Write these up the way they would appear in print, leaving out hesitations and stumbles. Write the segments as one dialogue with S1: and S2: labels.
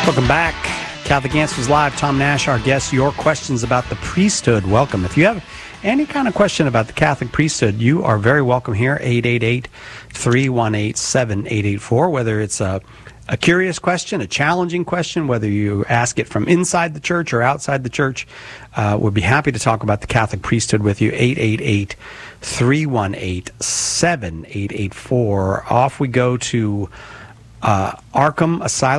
S1: Welcome back. Catholic Answers Live. Tom Nash, our guest. Your questions about the priesthood, welcome. If you have any kind of question about the Catholic priesthood, you are very welcome here. 888-318-7884. Whether it's a curious question, a challenging question, whether you ask it from inside the church or outside the church, we'll be happy to talk about the Catholic priesthood with you. 888-318-7884. Off we go to Arcanum,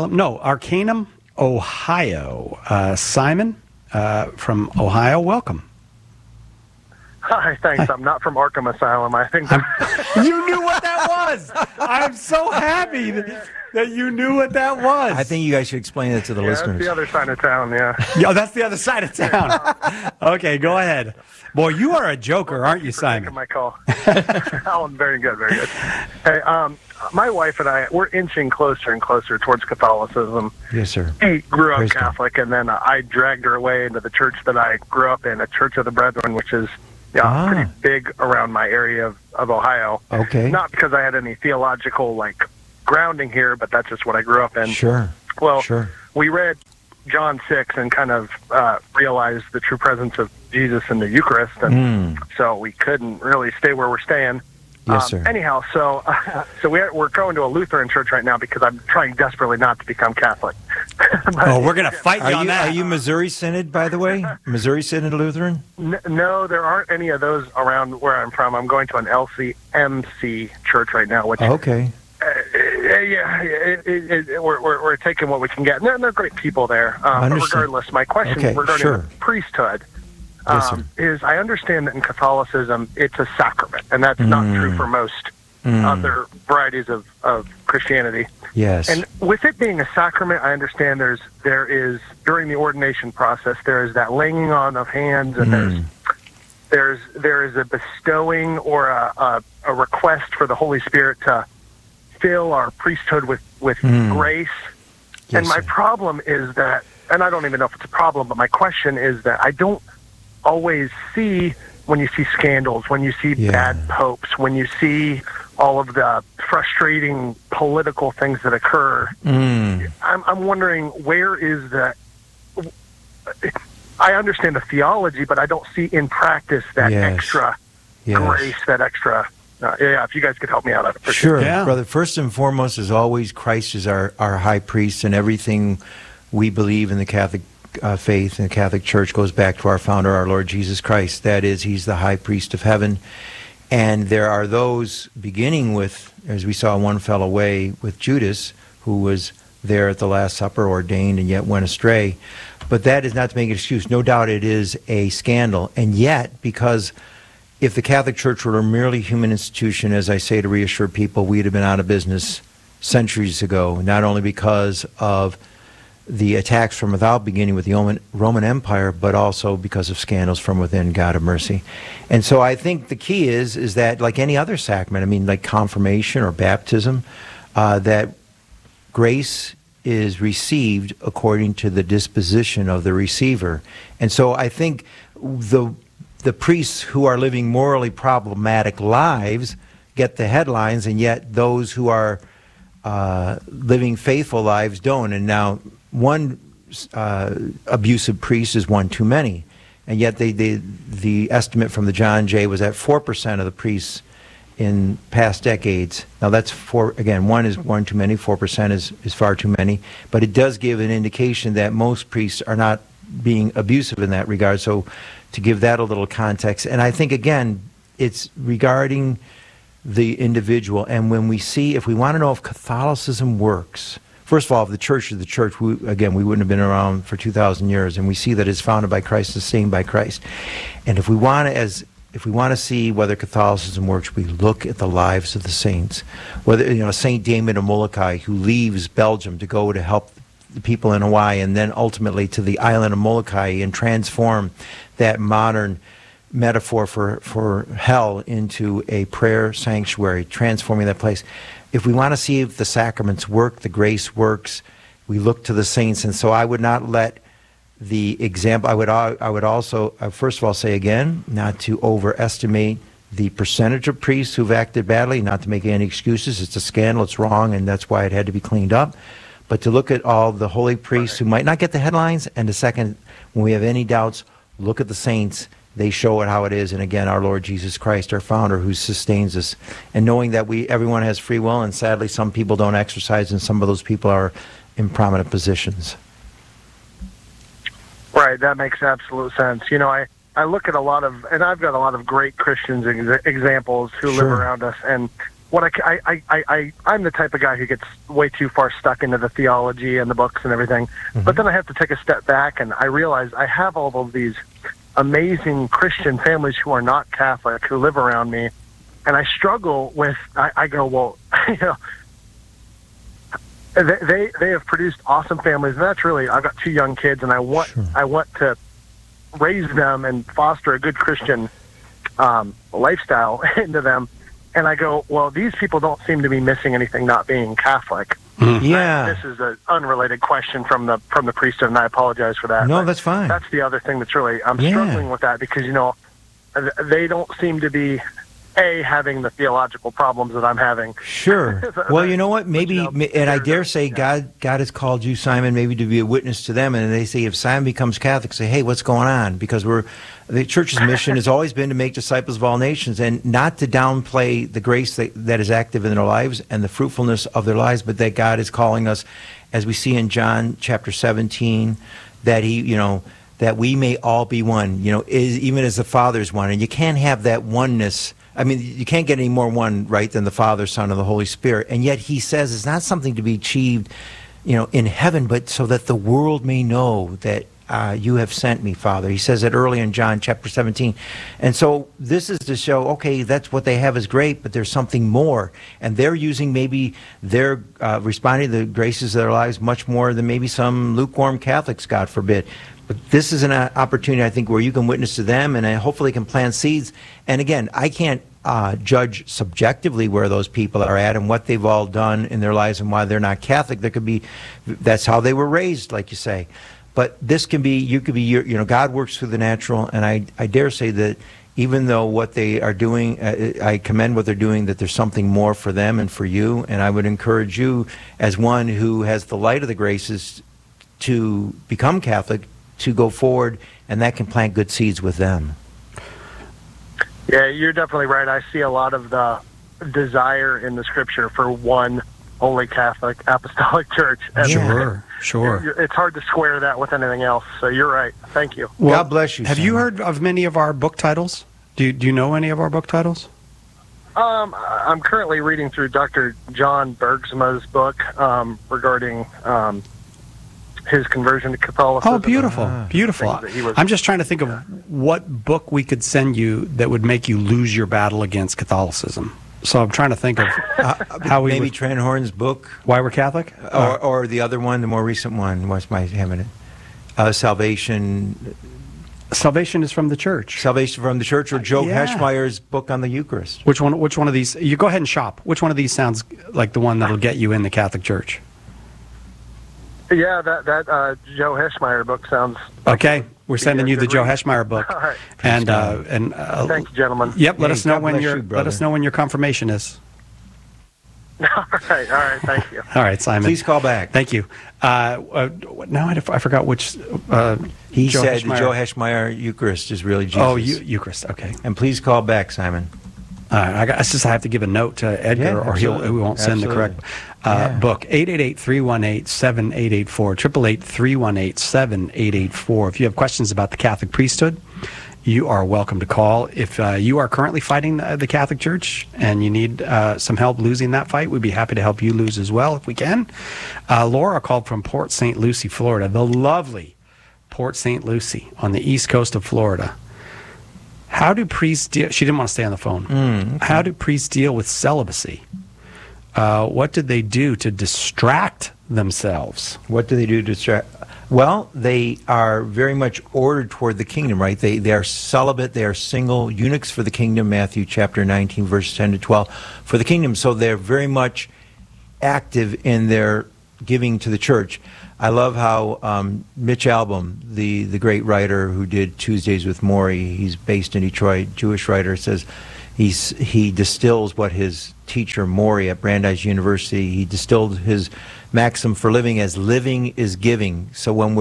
S1: Ohio. Simon from Ohio, welcome.
S2: Hi, thanks. I'm not from Arkham Asylum. I think
S1: you knew what that was. I'm so happy that you knew what that was.
S3: I think you guys should explain it to the listeners.
S2: That's the other side of town, yeah.
S1: Yeah, that's the other side of town. Okay, go ahead. Boy, you are a joker, aren't you, Simon?
S2: My call. Oh, very good, very good. Hey, my wife and I, we're inching closer and closer towards Catholicism.
S3: Yes, sir.
S2: She grew up
S3: Praise
S2: Catholic, and then I dragged her away into the church that I grew up in, a Church of the Brethren, which is pretty big around my area of Ohio.
S3: Okay.
S2: Not because I had any theological, grounding here, but that's just what I grew up in.
S3: Sure.
S2: Well,
S3: sure.
S2: We read John 6 and kind of realized the true presence of Jesus in the Eucharist, and so we couldn't really stay where we're staying.
S3: Yes, sir.
S2: Anyhow, so we're going to a Lutheran church right now because I'm trying desperately not to become Catholic.
S1: We're going to fight you on that.
S3: Are you Missouri Synod, by the way? Missouri Synod Lutheran?
S2: No, there aren't any of those around where I'm from. I'm going to an LCMC church right now, which
S3: okay.
S2: We're taking what we can get. And they're great people there. But regardless, my question regarding the priesthood is I understand that in Catholicism it's a sacrament, and that's not true for most other varieties of Christianity.
S3: Yes.
S2: And with it being a sacrament, I understand there is during the ordination process there is that laying on of hands, and there is a bestowing or a request for the Holy Spirit to fill our priesthood with grace. Yes, and my problem is that, and I don't even know if it's a problem, but my question is that I don't always see, when you see scandals, when you see bad popes, when you see all of the frustrating political things that occur, I'm wondering where is the... I understand the theology, but I don't see in practice that extra grace, that extra... if you guys could help me out, I'd appreciate it.
S3: Sure, brother. First and foremost, as always, Christ is our high priest, and everything we believe in the Catholic faith and the Catholic Church goes back to our founder, our Lord Jesus Christ. That is, he's the high priest of heaven. And there are those, beginning with, as we saw one fell away with Judas, who was there at the Last Supper, ordained, and yet went astray. But that is not to make an excuse. No doubt it is a scandal. And yet, because if the Catholic Church were a merely human institution, as I say to reassure people, we'd have been out of business centuries ago, not only because of the attacks from without, beginning with the Roman Empire, but also because of scandals from within. God have mercy. And so I think the key is that, like any other sacrament, I mean, like confirmation or baptism, that grace is received according to the disposition of the receiver. And so I think the priests who are living morally problematic lives get the headlines, and yet those who are living faithful lives don't. And now one abusive priest is one too many, and yet the estimate from the John Jay was that 4% of the priests in past decades. Now that's one is one too many, 4% is far too many, but it does give an indication that most priests are not being abusive in that regard. So to give that a little context, and I think again it's regarding the individual. And when we see, if we want to know if Catholicism works, first of all, if the church is the church, we wouldn't have been around for 2,000 years, and we see that it's founded by Christ, sustained by Christ. And if we want to see whether Catholicism works, we look at the lives of the saints. Whether Saint Damien of Molokai, who leaves Belgium to go to help the people in Hawaii, and then ultimately to the island of Molokai and transform that modern metaphor for hell into a prayer sanctuary, transforming that place. If we want to see if the sacraments work, the grace works, we look to the saints. And so I would not let the example, I would also, first of all, say again, not to overestimate the percentage of priests who've acted badly, not to make any excuses. It's a scandal, it's wrong, and that's why it had to be cleaned up. but to look at all the holy priests who might not get the headlines, and the second, when we have any doubts, look at the saints. They show it how it is, and again, our Lord Jesus Christ, our founder, who sustains us. And knowing that everyone has free will, and sadly some people don't exercise, and some of those people are in prominent positions.
S2: Right, that makes absolute sense. You know, I look at a lot of, and I've got a lot of great Christians examples who live around us, and what I'm the type of guy who gets way too far stuck into the theology and the books and everything, but then I have to take a step back, and I realize I have all of these amazing Christian families who are not Catholic who live around me, and I struggle with, I go, well, you know, they have produced awesome families, and that's really, I've got 2 young kids, and I want to raise them and foster a good Christian lifestyle into them. And I go, well, these people don't seem to be missing anything not being Catholic.
S3: Yeah.
S2: This is an unrelated question from the priesthood, and I apologize for that.
S3: No, that's fine.
S2: That's the other thing that's really, I'm struggling with that, because, you know, they don't seem to be, having the theological problems that I'm having.
S3: Sure. Well, you know what? Maybe, and I dare say God has called you, Simon, maybe to be a witness to them. And they say, if Simon becomes Catholic, say, hey, what's going on? Because the church's mission has always been to make disciples of all nations, and not to downplay the grace that is active in their lives and the fruitfulness of their lives, but that God is calling us, as we see in John chapter 17, that he, you know, that we may all be one, you know, even as the Father is one. And you can't have that oneness. I mean, you can't get any more one, right, than the Father, Son, and the Holy Spirit. And yet he says it's not something to be achieved, you know, in heaven, but so that the world may know that you have sent me, Father. He says it early in John chapter 17. And so this is to show, okay, that's what they have is great, but there's something more. And they're using maybe they're responding to the graces of their lives much more than maybe some lukewarm Catholics, God forbid. But this is an opportunity, I think, where you can witness to them and hopefully can plant seeds. And again, I can't judge subjectively where those people are at and what they've all done in their lives and why they're not Catholic. There could be, that's how they were raised, like you say. But this can be, you could be, you know, God works through the natural. And I dare say that even though what they are doing, I commend what they're doing, that there's something more for them and for you. And I would encourage you, as one who has the light of the graces, to become Catholic, to go forward, and that can plant good seeds with them.
S2: Yeah, you're definitely right. I see a lot of the desire in the Scripture for one holy Catholic Apostolic Church. And
S1: Sure.
S2: It's hard to square that with anything else. So you're right. Thank you.
S3: Well, God bless you.
S1: Have you heard of many of our book titles? Do you know any of our book titles?
S2: I'm currently reading through Dr. John Bergsma's book regarding his conversion to Catholicism.
S1: Oh, beautiful. I'm just trying to think of what book we could send you that would make you lose your battle against Catholicism. So I'm trying to think of how we
S3: maybe Tranhorn's book,
S1: Why We're Catholic,
S3: or the other one, the more recent one. What's my having it? Salvation.
S1: Salvation is from the Church.
S3: Salvation from the Church, or Joe Heschmeyer's book on the Eucharist.
S1: Which one of these? You go ahead and shop. Which one of these sounds like the one that'll get you in the Catholic Church?
S2: Yeah, that Joe Heschmeyer book sounds...
S1: Okay, we're sending you the Joe Heschmeyer book.
S2: All right.
S1: And
S2: thank you, gentlemen.
S1: Yep, let us know when your confirmation is.
S2: All right, thank you.
S1: All right, Simon.
S3: Please call back.
S1: Thank you. Now I forgot which...
S3: he
S1: Joe
S3: said
S1: Heschmeyer.
S3: The Joe Heschmeyer Eucharist is really Jesus.
S1: Oh, Eucharist, okay.
S3: And please call back, Simon.
S1: I have to give a note to Edgar, or he won't send the correct book. 888-318-7884, 888-318-7884. If you have questions about the Catholic priesthood, you are welcome to call. If you are currently fighting the Catholic Church and you need some help losing that fight, we'd be happy to help you lose as well if we can. Laura called from Port St. Lucie, Florida, the lovely Port St. Lucie on the east coast of Florida. How do priests deal? She didn't want to stay on the phone. Okay. How do priests deal with celibacy? What did they do to distract themselves?
S3: What do they do to distract? Well, they are very much ordered toward the kingdom, right? They are celibate, they are single, eunuchs for the kingdom, Matthew chapter 19, verses 10 to 12, for the kingdom. So they're very much active in their giving to the church. I love how Mitch Albom, the great writer who did Tuesdays with Morrie, he's based in Detroit, Jewish writer, says, he distills what his teacher Maury at Brandeis University, he distilled his maxim for living as living is giving. So when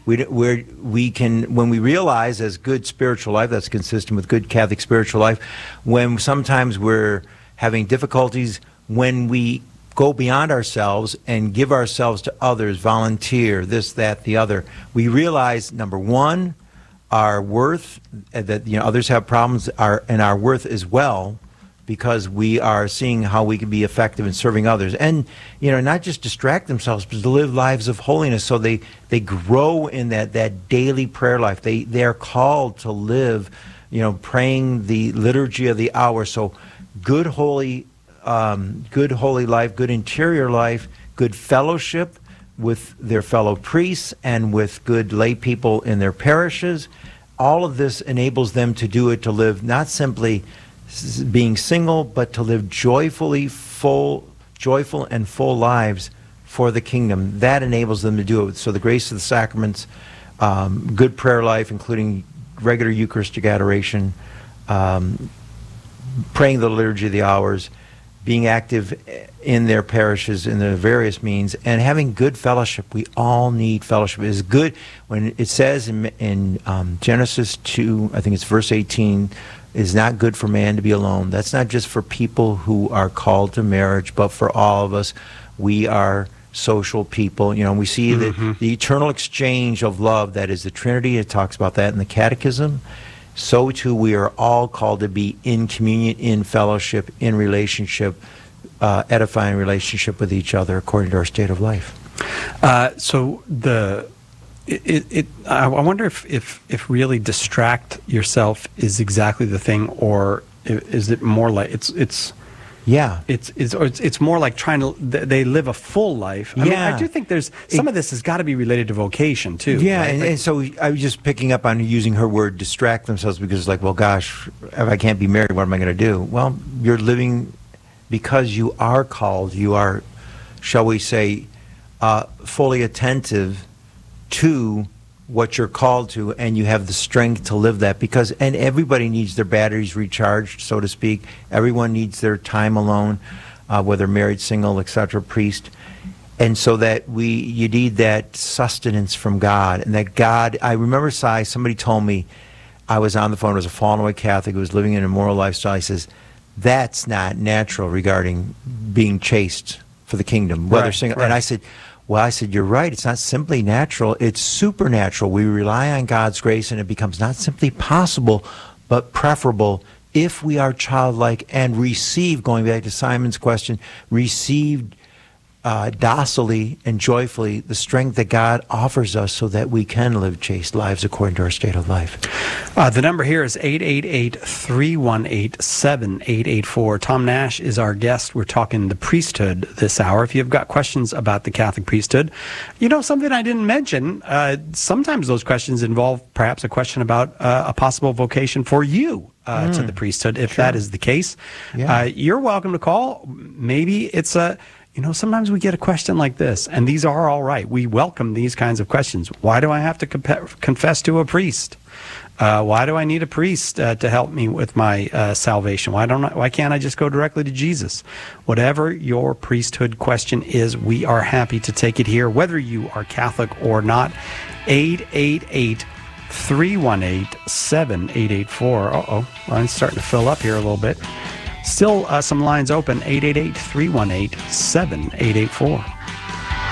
S3: when we realize as good spiritual life, that's consistent with good Catholic spiritual life, when sometimes we're having difficulties, when we go beyond ourselves and give ourselves to others, volunteer, this, that, the other, we realize, number one, our worth, that others have problems, and our worth as well, because we are seeing how we can be effective in serving others, and not just distract themselves, but to live lives of holiness. So they grow in that daily prayer life. They are called to live, praying the liturgy of the hour. So good holy life, good interior life, good fellowship with their fellow priests and with good lay people in their parishes. All of this enables them to do it, to live not simply being single, but to live joyful and full lives for the kingdom. That enables them to do it. So the grace of the sacraments, good prayer life, including regular Eucharistic adoration, praying the liturgy of the hours, being active in their parishes in their various means, and having good fellowship. We all need fellowship. It is good when it says in Genesis 2, I think it's verse 18, it is not good for man to be alone. That's not just for people who are called to marriage, but for all of us. We are social people. We see the eternal exchange of love. That is the Trinity. It talks about that in the Catechism. So too, we are all called to be in communion, in fellowship, in relationship, edifying relationship with each other according to our state of life. I wonder if really distract yourself is exactly the thing, or is it more like it's more like trying to they live a full life. I mean, I do think there's some of this has got to be related to vocation too. Yeah,
S1: right?
S3: and so I was just picking up on using her word distract themselves, because it's like, well, gosh, if I can't be married, what am I going to do? Well, you're living because you are called. You are, shall we say, fully attentive to what you're called to, and you have the strength to live that, and everybody needs their batteries recharged, so to speak. Everyone needs their time alone, whether married, single, etc., priest. And so that you need that sustenance from God, and that God, I remember, somebody told me, I was on the phone, it was a fallen away Catholic who was living an immoral lifestyle. He says, that's not natural regarding being chaste for the kingdom, whether single. Right. And I said, you're right. It's not simply natural. It's supernatural. We rely on God's grace, and it becomes not simply possible, but preferable if we are childlike and receive, going back to Simon's question, receive docilely and joyfully the strength that God offers us so that we can live chaste lives according to our state of life.
S1: The number here is 888-318-7884. Tom Nash is our guest. We're talking the priesthood this hour. If you've got questions about the Catholic priesthood, something I didn't mention, sometimes those questions involve perhaps a question about a possible vocation for you to the priesthood. If that is the case, you're welcome to call. Maybe it's sometimes we get a question like this, and these are all right. We welcome these kinds of questions. Why do I have to confess to a priest? Why do I need a priest to help me with my salvation? Why can't I just go directly to Jesus? Whatever your priesthood question is, we are happy to take it here, whether you are Catholic or not. 888-318-7884. Uh-oh, line's starting to fill up here a little bit. Still some lines open, 888-318-7884.